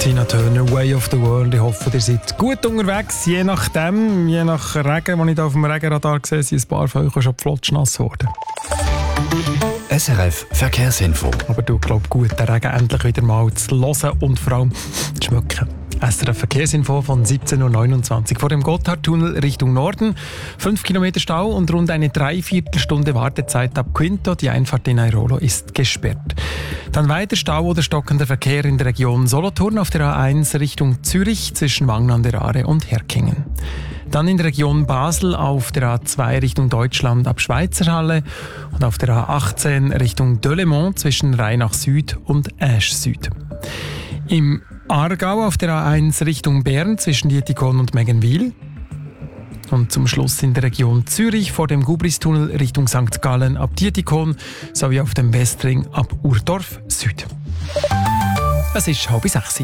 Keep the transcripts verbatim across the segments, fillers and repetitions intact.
Tina Turner, Way of the World. Ich hoffe, ihr seid gut unterwegs. Je nachdem, je nach Regen, den ich hier auf dem Regenradar sehe, sind ein paar von euch schon flotschnass geworden. S R F Verkehrsinfo. Aber du glaubst gut, den Regen endlich wieder mal zu hören und vor allem zu schmecken. S R F Verkehrsinfo von siebzehn Uhr neunundzwanzig. Vor dem Gotthardtunnel Richtung Norden. Fünf Kilometer Stau und rund eine Dreiviertelstunde Wartezeit ab Quinto. Die Einfahrt in Airolo ist gesperrt. Dann weiter Stau oder stockender Verkehr in der Region Solothurn auf der A eins Richtung Zürich zwischen Wangen an der Aare und Herkingen. Dann in der Region Basel auf der A zwei Richtung Deutschland ab Schweizerhalle und auf der A achtzehn Richtung Delémont zwischen Rheinach Süd und Asch Süd. Im Aargau auf der A eins Richtung Bern zwischen Dietikon und Meggenwil. Und zum Schluss in der Region Zürich vor dem Gubristunnel Richtung Sankt Gallen ab Dietikon sowie auf dem Westring ab Urdorf Süd. Es ist halb sechs.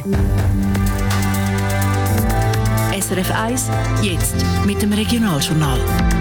S R F eins, jetzt mit dem Regionaljournal.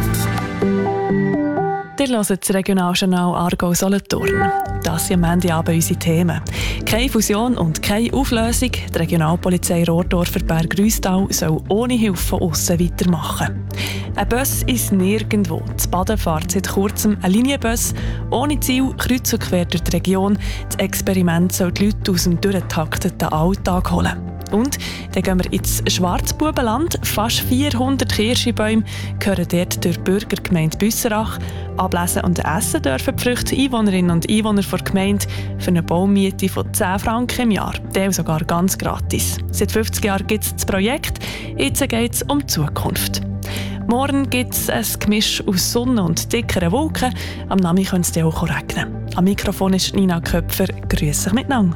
Ihr hört das Regionaljournal Aargau-Solothurn. Das sind am Ende Abend unsere Themen. Keine Fusion und keine Auflösung. Die Regionalpolizei Rohrdorfer Berg-Rüstal soll ohne Hilfe von aussen weitermachen. Ein Bus ist nirgendwo. Das Baden fährt seit kurzem ein Linienbus ohne Ziel kreuz und quer durch die Region. Das Experiment soll die Leute aus dem durchgetakteten Alltag holen. Und dann gehen wir ins Schwarzbubenland. Fast vierhundert Kirschbäume gehören dort durch die Bürgergemeinde Büsserach. Ablesen und essen dürfen die Früchte Einwohnerinnen und Einwohner der Gemeinde für eine Baummiete von zehn Franken im Jahr. Der sogar ganz gratis. Seit fünfzig Jahren gibt es das Projekt. Jetzt geht es um die Zukunft. Morgen gibt es ein Gemisch aus Sonne und dickeren Wolken. Am Nachmittag könnte es dann auch regnen. Am Mikrofon ist Nina Köpfer. Grüß euch miteinander.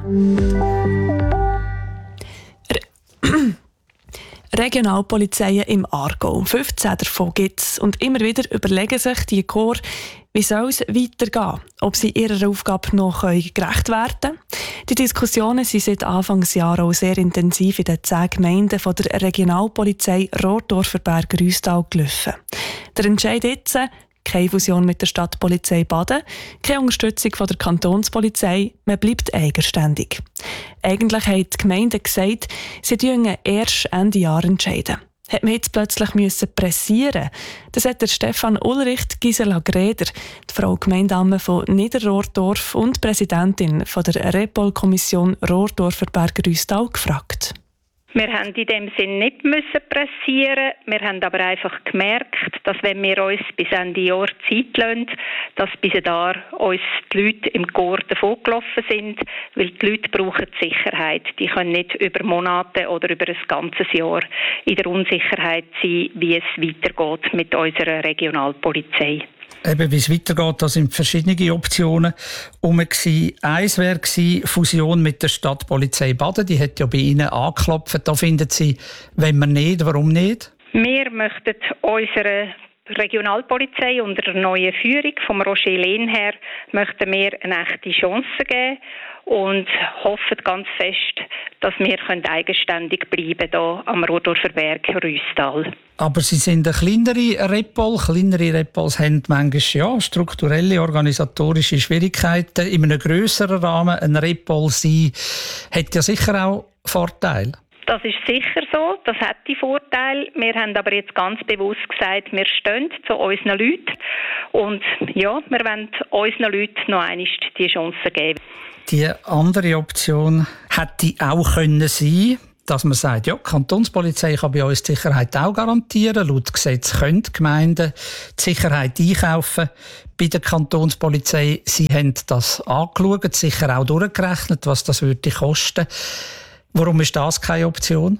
Regionalpolizeien im Aargau. fünfzehn davon gibt es. Und immer wieder überlegen sich die Korps, wie soll es weitergehen? Ob sie ihrer Aufgabe noch gerecht werden können? Die Diskussionen sind seit Anfangsjahr auch sehr intensiv in den zehn Gemeinden von der Regionalpolizei Rohrdorfer Berg-Rüstal gelaufen. Der Entscheid jetzt: keine Fusion mit der Stadtpolizei Baden, keine Unterstützung von der Kantonspolizei, man bleibt eigenständig. Eigentlich haben die Gemeinden gesagt, sie würden erst Ende Jahr entscheiden. Hat man jetzt plötzlich müssen pressieren? Das hat der Stefan Ulrich, Gisela Greder, die Frau Gemeindeamme von Niederrohrdorf und Präsidentin von der Repol-Kommission Rohrdorfer Berg-Rüstal, gefragt. Wir haben in dem Sinn nicht müssen pressieren. Wir haben aber einfach gemerkt, dass wenn wir uns bis Ende Jahr Zeit lassen, dass bis dahin uns die Leute im Chor davongelaufen sind, weil die Leute brauchen Sicherheit. Die können nicht über Monate oder über ein ganzes Jahr in der Unsicherheit sein, wie es weitergeht mit unserer Regionalpolizei. Eben, wie es weitergeht, da sind verschiedene Optionen herum. Eins wäre Fusion mit der Stadtpolizei Baden. Die hat ja bei Ihnen angeklopft. Da finden Sie, wenn wir nicht, warum nicht? Wir möchten unsere Regionalpolizei unter der neuen Führung vom Roger Lehn her möchten wir eine echte Chance geben und hoffen ganz fest, dass wir eigenständig bleiben hier am Rohrdorfer Berg Rüstal. Aber Sie sind eine kleinere Repol. Kleinere Repols haben manchmal ja, strukturelle, organisatorische Schwierigkeiten. In einem grösseren Rahmen ein Repol sein, hat ja sicher auch Vorteile. Das ist sicher so, das hat die Vorteile. Wir haben aber jetzt ganz bewusst gesagt, wir stehen zu unseren Leuten und ja, wir wollen unseren Leuten noch einmal die Chance geben. Die andere Option hätte auch können sein, dass man sagt, ja, die Kantonspolizei kann bei uns die Sicherheit auch garantieren. Laut Gesetz können die Gemeinden die Sicherheit einkaufen. Bei der Kantonspolizei, sie haben das angeschaut, sicher auch durchgerechnet, was das würde kosten. Warum ist das keine Option?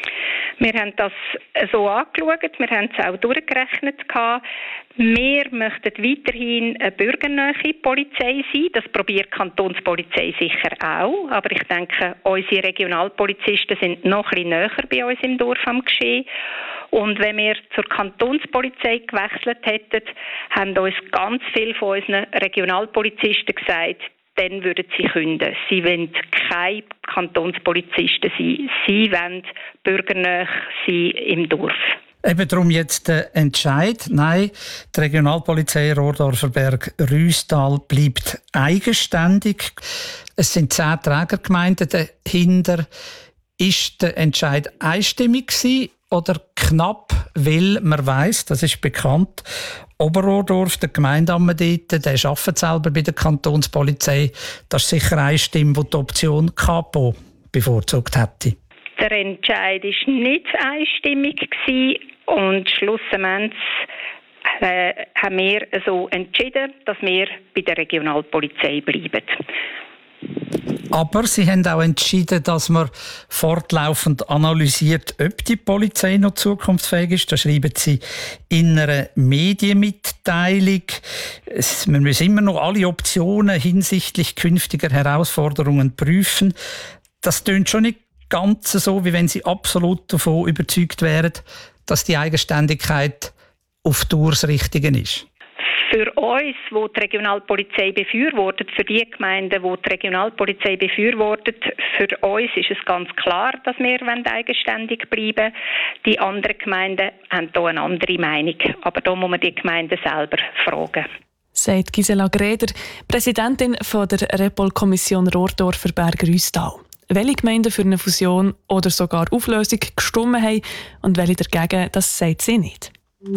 Wir haben das so angeschaut, wir haben es auch durchgerechnet. Wir möchten weiterhin eine bürgernahe Polizei sein. Das probiert die Kantonspolizei sicher auch. Aber ich denke, unsere Regionalpolizisten sind noch ein bisschen näher bei uns im Dorf am Geschehen. Und wenn wir zur Kantonspolizei gewechselt hätten, haben uns ganz viele von unseren Regionalpolizisten gesagt, dann würden sie künden. Sie wollen keine Kantonspolizisten sein. Sie wollen bürgernah sein im Dorf. Eben darum jetzt der Entscheid. Nein, die Regionalpolizei Rohrdorfer Berg-Rüstal bleibt eigenständig. Es sind zehn Trägergemeinden dahinter. Ist der Entscheid einstimmig gewesen oder knapp, weil man weiss, das ist bekannt, Oberrohrdorf, der Gemeindeamt dort, der arbeitet selber bei der Kantonspolizei. Das ist sicher eine Stimme, die die Option Kapo bevorzugt hätte. Der Entscheid war nicht einstimmig gewesen und schlussendlich äh, haben wir so entschieden, dass wir bei der Regionalpolizei bleiben. Aber Sie haben auch entschieden, dass man fortlaufend analysiert, ob die Polizei noch zukunftsfähig ist. Da schreiben Sie in einer Medienmitteilung. Man muss immer noch alle Optionen hinsichtlich künftiger Herausforderungen prüfen. Das tönt schon nicht ganz so, wie wenn Sie absolut davon überzeugt wären, dass die Eigenständigkeit auf Dauer das Richtige ist. Für uns, die die Regionalpolizei befürwortet, für die Gemeinden, die die Regionalpolizei befürwortet, für uns ist es ganz klar, dass wir eigenständig bleiben wollen. Die anderen Gemeinden haben hier eine andere Meinung. Aber da muss man die Gemeinden selber fragen. Sagt Gisela Greder, Präsidentin von der Repol-Kommission Rohrdorf für Berg-Rüstal. Welche Gemeinden für eine Fusion oder sogar Auflösung gestimmt haben und welche dagegen, das sagt sie nicht.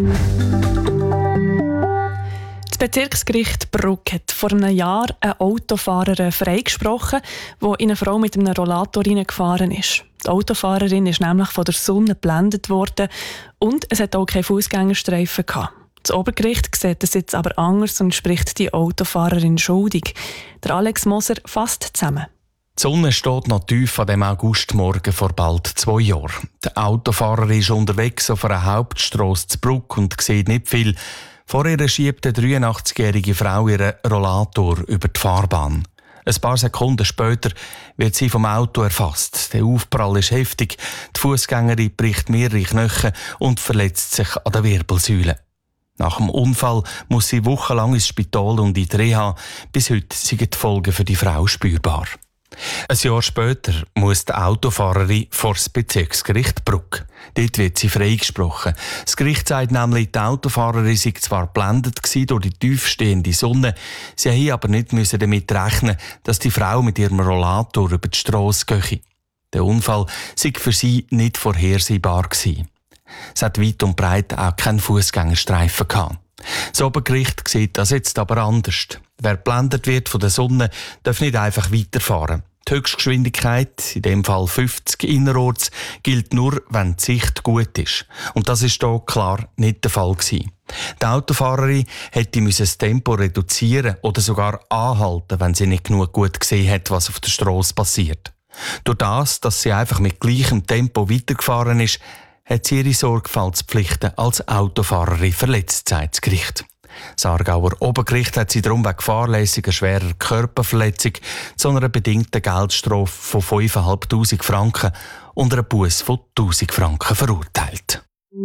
Das Bezirksgericht Brugg hat vor einem Jahr eine Autofahrerin freigesprochen, die in eine Frau mit einem Rollator hineingefahren ist. Die Autofahrerin ist nämlich von der Sonne geblendet worden und es hat auch keine Fußgängerstreifen gehabt. Das Obergericht sieht das jetzt aber anders und spricht die Autofahrerin schuldig. Der Alex Moser fasst zusammen. Die Sonne steht noch tief an dem Augustmorgen vor bald zwei Jahren. Der Autofahrer ist unterwegs auf einer Hauptstrasse zu Brugg und sieht nicht viel. Vor ihr schiebt eine dreiundachtzigjährige Frau ihren Rollator über die Fahrbahn. Ein paar Sekunden später wird sie vom Auto erfasst. Der Aufprall ist heftig. Die Fußgängerin bricht mehrere Knochen und verletzt sich an der Wirbelsäule. Nach dem Unfall muss sie wochenlang ins Spital und in die Reha. Bis heute sind die Folgen für die Frau spürbar. Ein Jahr später muss die Autofahrerin vor das Bezirksgericht Brugg. Dort wird sie freigesprochen. Das Gericht sagt nämlich, die Autofahrerin sei zwar geblendet durch die tiefstehende Sonne, sie musste aber nicht damit rechnen, dass die Frau mit ihrem Rollator über die Strasse gehe. Der Unfall sei für sie nicht vorhersehbar gewesen. Es hat weit und breit auch keinen Fußgängerstreifen gehabt. Das Obergericht sieht das jetzt aber anders. Wer geblendet wird von der Sonne, darf nicht einfach weiterfahren. Die Höchstgeschwindigkeit, in dem Fall fünfzig innerorts, gilt nur, wenn die Sicht gut ist. Und das ist hier klar nicht der Fall gewesen. Die Autofahrerin hätte das Tempo reduzieren oder sogar anhalten, wenn sie nicht genug gut gesehen hat, was auf der Strasse passiert. Durch das, dass sie einfach mit gleichem Tempo weitergefahren ist, hat sie ihre Sorgfaltspflichten als Autofahrerin verletzt, sagt das Gericht. Das Aargauer Obergericht hat sie darum wegen fahrlässiger schwerer Körperverletzung zu einer bedingten Geldstrafe von fünftausendfünfhundert Franken und einer Busse von tausend Franken verurteilt.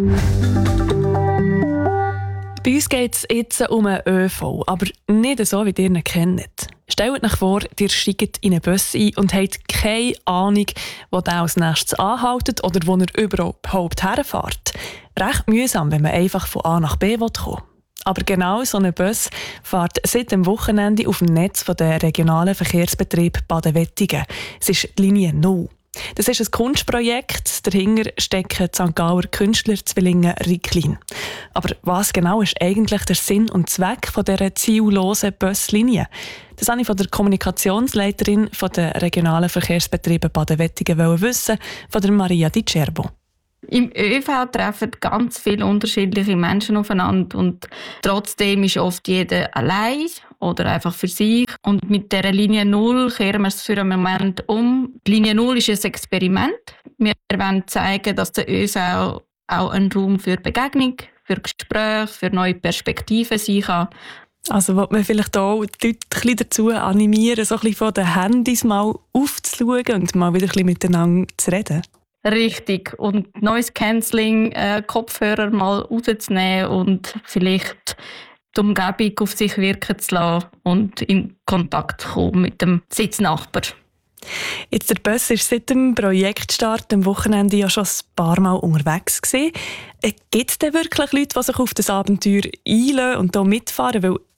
Bei uns geht es jetzt um einen ÖV, aber nicht so, wie ihr ihn kennt. Stellt euch vor, ihr steigt in einen Bus ein und habt keine Ahnung, wo der als nächstes anhaltet oder wo er überhaupt herfährt. Recht mühsam, wenn man einfach von A nach B kommen will. Aber genau so ein Bus fährt seit dem Wochenende auf dem Netz der regionalen Verkehrsbetrieb Baden-Wettigen. Es ist die Linie null. Das ist ein Kunstprojekt. Dahinter stecken die Sankt Gauer Künstler-Zwillinge Ricklin. Aber was genau ist eigentlich der Sinn und Zweck von dieser ziellosen Buslinie? Das wollte ich von der Kommunikationsleiterin der regionalen Verkehrsbetriebe Baden-Wettigen wissen, von der Maria Di Cerbo. Im ÖV treffen ganz viele unterschiedliche Menschen aufeinander und trotzdem ist oft jeder allein oder einfach für sich. Und mit der Linie null kehren wir es für einen Moment um. Die Linie null ist ein Experiment. Wir wollen zeigen, dass der ÖV auch ein Raum für Begegnung, für Gespräche, für neue Perspektiven sein kann. Also will man vielleicht auch die Leute ein bisschen dazu animieren, so ein bisschen von den Handys mal aufzuschauen und mal wieder ein bisschen miteinander zu reden? Richtig. Und Noise Cancelling, äh, Kopfhörer mal rauszunehmen und vielleicht die Umgebung auf sich wirken zu lassen und in Kontakt zu kommen mit dem Sitznachbar. Jetzt, der Bus war seit dem Projektstart am Wochenende ja schon ein paar Mal unterwegs gewesen. Gibt es denn wirklich Leute, die sich auf das Abenteuer einlassen und hier mitfahren? Weil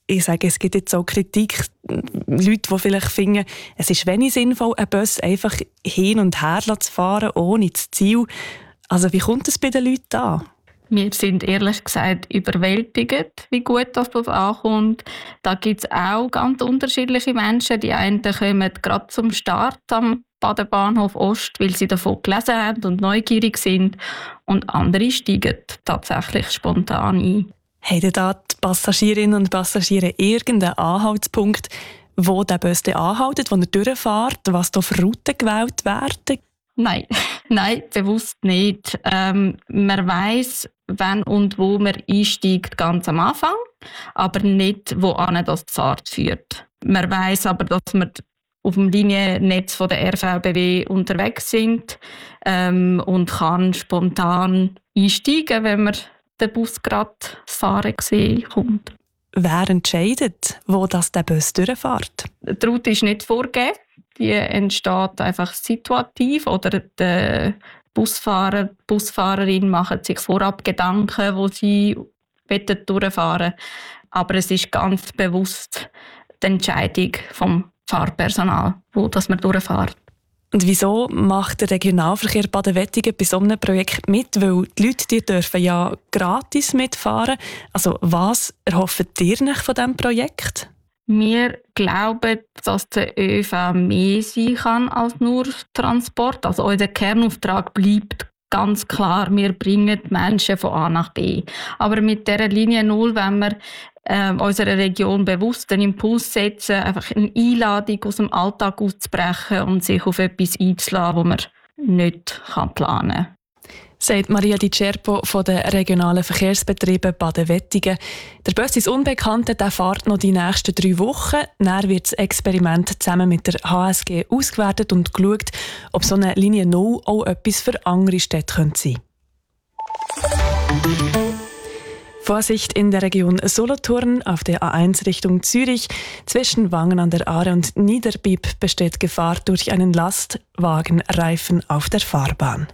ich sage, es gibt jetzt auch Kritik, Leute, die vielleicht finden, es ist wenig sinnvoll, einen Bus einfach hin und her zu fahren, ohne das Ziel. Also wie kommt es bei den Leuten an? Wir sind ehrlich gesagt überwältigt, wie gut das ankommt. Da gibt es auch ganz unterschiedliche Menschen. Die einen kommen gerade zum Start am Badenbahnhof Ost, weil sie davon gelesen haben und neugierig sind. Und andere steigen tatsächlich spontan ein. Haben da die Passagierinnen und Passagiere irgendeinen Anhaltspunkt, wo der Bus anhält, wo er durchfährt, was da für Routen gewählt werden? Nein, nein, bewusst nicht. Ähm, man weiss, wann und wo man einsteigt, ganz am Anfang, aber nicht, wohin das die Fahrt führt. Man weiss aber, dass wir auf dem Liniennetz von der R V B W unterwegs sind ähm, und kann spontan einsteigen, wenn man den Bus gerade fahren sehen kommt. Wer entscheidet, wo das der Bus durchfährt? Die Route ist nicht vorgegeben. Die entsteht einfach situativ oder der Busfahrer, die Busfahrerin machen sich vorab Gedanken, wo sie durchfahren wollen. Aber es ist ganz bewusst die Entscheidung vom Fahrpersonal, wo das man durchfährt. Und wieso macht der Regionalverkehr Baden-Wettigen bei so einem Projekt mit? Weil die Leute die dürfen ja gratis mitfahren. Also was erhofft ihr euch von diesem Projekt? Wir glauben, dass der ÖV mehr sein kann als nur Transport. Also unser Kernauftrag bleibt ganz klar, wir bringen die Menschen von A nach B. Aber mit dieser Linie null wollen wir äh, unserer Region bewusst einen Impuls setzen, einfach eine Einladung aus dem Alltag auszubrechen und sich auf etwas einzulassen, das man nicht planen kann. Sagt Maria Di Cerpo von den regionalen Verkehrsbetrieben Baden-Wettigen. Der Bus ins Unbekannte der fährt noch die nächsten drei Wochen. Dann wird das Experiment zusammen mit der H S G ausgewertet und geschaut, ob so eine Linie null auch etwas für andere Städte sein könnte. Vorsicht in der Region Solothurn auf der A eins Richtung Zürich. Zwischen Wangen an der Aare und Niederbipp besteht Gefahr durch einen Lastwagenreifen auf der Fahrbahn.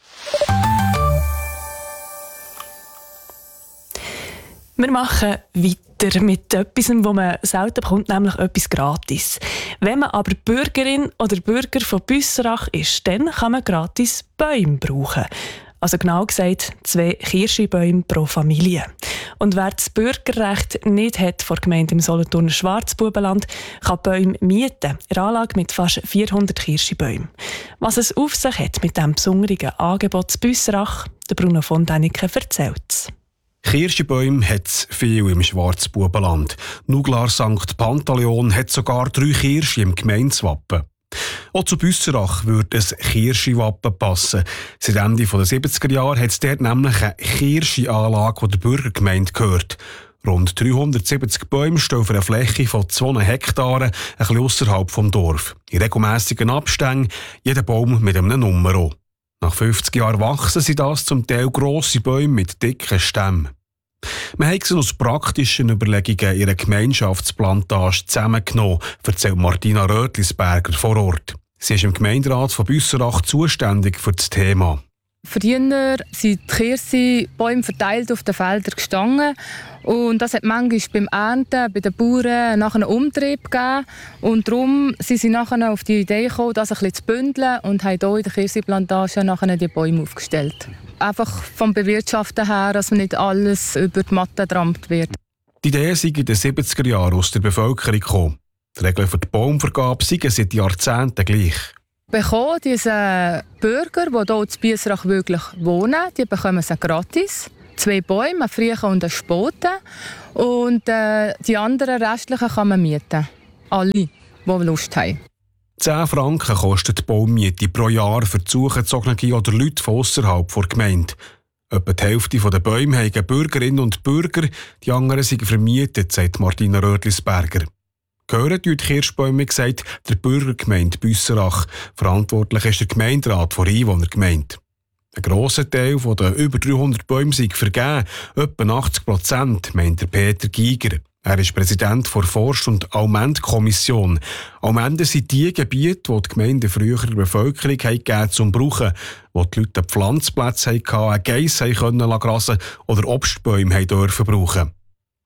Wir machen weiter mit etwas, wo man selten bekommt, nämlich etwas gratis. Wenn man aber Bürgerin oder Bürger von Büsserach ist, dann kann man gratis Bäume brauchen. Also genau gesagt, zwei Kirschbäume pro Familie. Und wer das Bürgerrecht nicht hat vor der Gemeinde im Solothurner Schwarzbubenland, kann Bäume mieten. Eine Anlage mit fast vierhundert Kirschbäumen. Was es auf sich hat mit diesem besonderen Angebot zu Büsserach, der Bruno von Däniken erzählt es. Kirschbäume hat es viel im Schwarzbubenland. Nuglar Sankt Pantaleon hat sogar drei Kirsche im Gemeindewappen. Auch zu Büsserach würde ein Kirschi-Wappen passen. Seit Ende der siebziger Jahre hat es dort nämlich eine Kirschi-Anlage, die der Bürgergemeinde gehört. Rund dreihundertsiebzig Bäume stehen auf einer Fläche von zwei Hektaren, ein bisschen ausserhalb des Dorf. In regelmässigen Abständen, jeder Baum mit einem Nummer. Nach fünfzig Jahren wachsen sie das zum Teil grosse Bäume mit dicken Stämmen. Wir haben sie aus praktischen Überlegungen ihre Gemeinschaftsplantage zusammengenommen, erzählt Martina Rötlisberger vor Ort. Sie ist im Gemeinderat von Büsserach zuständig für das Thema. Früher sind die Kirschbäume verteilt auf den Feldern gestanden. Und das hat manchmal beim Ernten bei den Bauern nachher einen Umtrieb gegeben. Und darum sind sie nachher auf die Idee gekommen, das ein bisschen zu bündeln und haben hier in der Kirschplantage nachher die Bäume aufgestellt. Einfach vom Bewirtschaften her, dass nicht alles über die Matte getrampt wird. Die Idee sei in den siebziger Jahren aus der Bevölkerung gekommen. Die Regeln für die Baumvergabe seien seit Jahrzehnten gleich. Bekommen diese Bürger, die hier in Büsserach wirklich wohnen, die bekommen sie gratis. Zwei Bäume, einen frühen und einen späten. Und äh, die anderen restlichen kann man mieten. Alle, die Lust haben. zehn Franken kostet die Baummiete pro Jahr für Zugezogene oder Leute von ausserhalb der Gemeinde. Etwa die Hälfte der Bäume haben Bürgerinnen und Bürger, die anderen sind vermietet, sagt Martina Rötlisberger. Gehören die Kirschbäume, gesagt, der Bürgergemeinde Büsserach. Verantwortlich ist der Gemeinderat der Einwohnergemeinde. Ein grosser Teil von den über dreihundert Bäumen sind vergeben, etwa achtzig Prozent, meint der Peter Giger. Er ist Präsident der Forst- und Almend-Kommission. Almenden sind die Gebiete, die die Gemeinde früher der Bevölkerung gegeben zum Brauchen, wo die Leute Pflanzplätze hatten, einen Geiss grasen oder Obstbäume brauchen durften.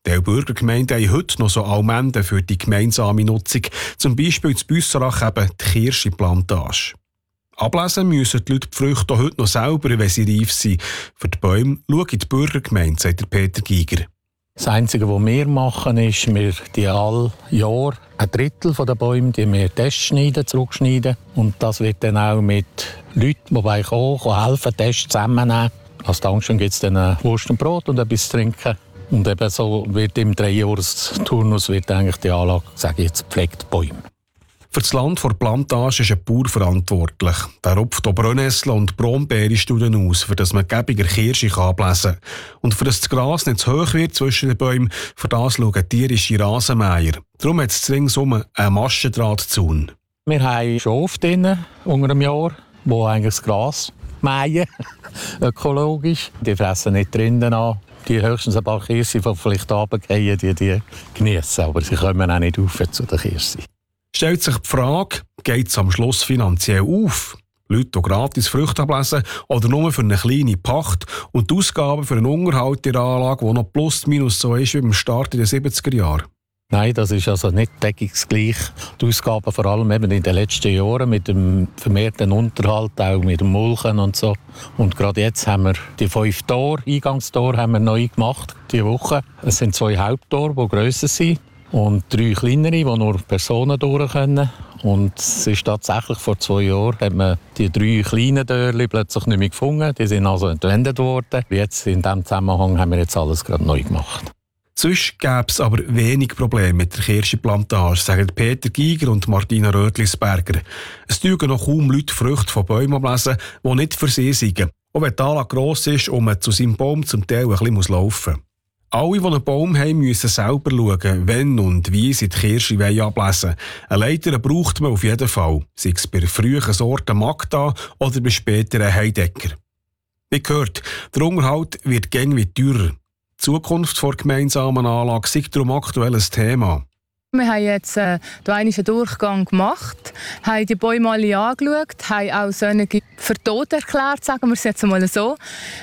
Die Bürgergemeinden haben heute noch so Allmenden für die gemeinsame Nutzung, zum Beispiel in Büsserach eben die Kirschenplantage. Ablesen müssen die Leute die Früchte auch heute noch selber, wenn sie reif sind. Für die Bäume schauen die Bürgergemeinde, sagt Peter Giger. Das Einzige, was wir machen, ist, wir die all Jahr ein Drittel der Bäume die wir Tests schneiden, zurückschneiden. Und das wird dann auch mit Leuten, die kommen, kommen helfen, Tests zusammennehmen. Als Dankeschön gibt es dann Wurst und Brot und etwas zu trinken. Und eben so wird im Dreijahres-Turnus wird eigentlich die Anlage, sage ich jetzt, gepflegt Bäume. Für das Land vor Plantage ist ein Bauer verantwortlich. Der rupft auch Brennnessel und Brombeerstudien aus, für das man gäbiger Kirsche ablesen kann. Und für das das Gras nicht zu hoch wird zwischen den Bäumen, für das schauen tierische Rasenmäher. Darum hat es ringsum einen Maschendrahtzaun. Wir haben Schafe drin, unter einem Jahr, wo eigentlich das Gras mähen, ökologisch. Die fressen nicht drinnen an. Die höchstens ein paar Kirschen, die vielleicht runterfallen, die, die genießen. Aber sie kommen auch nicht auf zu den Kirschen. Stellt sich die Frage, geht es am Schluss finanziell auf? Leute, die gratis Früchte ablesen oder nur für eine kleine Pacht und die Ausgaben für einen Unterhalt der Anlage, die noch plus minus so ist wie beim Start in den siebziger Jahren? Nein, das ist also nicht deckungsgleich. Die Ausgaben vor allem eben in den letzten Jahren mit dem vermehrten Unterhalt, auch mit dem Mulchen und so. Und gerade jetzt haben wir die fünf Tore, Eingangstore haben wir neu gemacht, diese Woche. Es sind zwei Haupttore, die grösser sind und drei kleinere, wo nur Personen durch können. Und es ist tatsächlich vor zwei Jahren hat man die drei kleinen Türchen plötzlich nicht mehr gefunden. Die sind also entwendet worden. Jetzt in diesem Zusammenhang haben wir jetzt alles gerade neu gemacht. Sonst gäbe es aber wenig Probleme mit der Kirschenplantage, sagen Peter Giger und Martina Rötlisberger. Es dürfen noch kaum Leute Früchte von Bäumen ablesen, die nicht für sie sind. Auch wenn die Anlage gross ist und man zu seinem Baum zum Teil ein bisschen laufen muss. Alle, die einen Baum haben, müssen selber schauen, wenn und wie sie die Kirsche ablesen wollen. Eine Leiter braucht man auf jeden Fall, sei es bei frühen Sorten Magda oder bei späteren Heidecker. Wie gehört, der Unterhalt wird gäng wie teurer. Die Zukunft der gemeinsamen Anlage ist darum aktuell ein Thema. Wir haben jetzt äh, einen Durchgang gemacht, haben die Bäume alle angeschaut, haben auch solche für tot erklärt, sagen wir es jetzt mal so.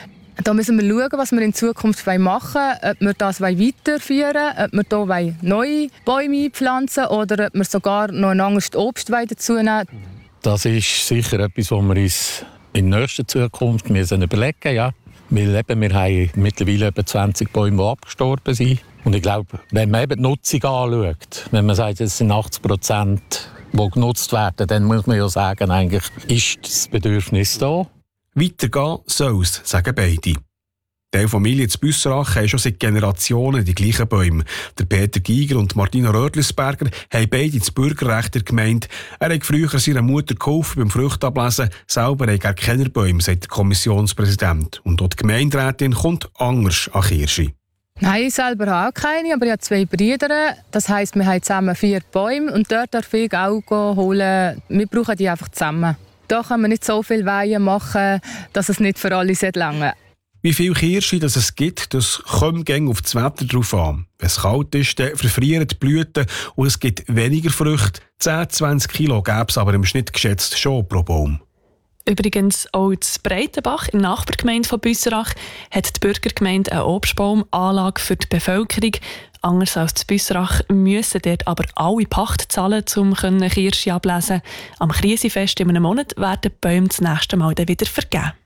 Da müssen wir schauen, was wir in Zukunft machen wollen, ob wir das weiterführen wollen, ob wir hier neue Bäume einpflanzen wollen oder ob wir sogar noch ein anderes Obst dazu nehmen. Das ist sicher etwas, was wir uns in nächster Zukunft müssen überlegen müssen. Ja. Weil eben, wir haben mittlerweile etwa zwanzig Bäume, die abgestorben sind. Und ich glaube, wenn man eben die Nutzung anschaut, wenn man sagt, es sind achtzig Prozent, die genutzt werden, dann muss man ja sagen, eigentlich ist das Bedürfnis da. Weitergehen soll es, sagen beide. Die Familie in Büsserach haben schon seit Generationen die gleichen Bäume. Der Peter Giger und Martina Rötlisberger haben beide das Bürgerrecht der Gemeinde. Er hat früher seiner Mutter geholfen beim Früchtablesen. Selber hat er keine Bäume, sagt der Kommissionspräsident. Und auch die Gemeinderätin kommt anders an Kirsche. Nein, ich selber habe auch keine, aber ich habe zwei Brüder. Das heisst, wir haben zusammen vier Bäume und dort darf ich auch holen. Wir brauchen die einfach zusammen. Da kann man nicht so viel Weihen machen, dass es nicht für alle lange. Wie viel Kirsche das es gibt, das kommt gäng auf das Wetter drauf an. Wenn es kalt ist, dann verfrieren die Blüten und es gibt weniger Früchte. zehn bis zwanzig Kilo gäbe es aber im Schnitt geschätzt schon pro Baum. Übrigens auch in Breitenbach, in der Nachbargemeinde von Büsserach, hat die Bürgergemeinde eine Obstbaumanlage für die Bevölkerung. Anders als in Büsserach müssen dort aber alle Pacht zahlen, um Kirsche ablesen zu können. Am Krisenfest in einem Monat werden die Bäume das nächste Mal dann wieder vergeben.